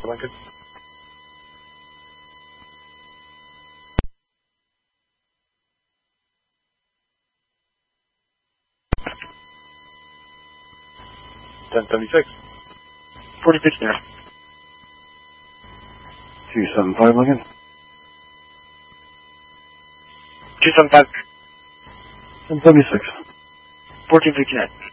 Lincoln. $10.76. 46 there. 275 Lincoln. 275. 1076. 1459.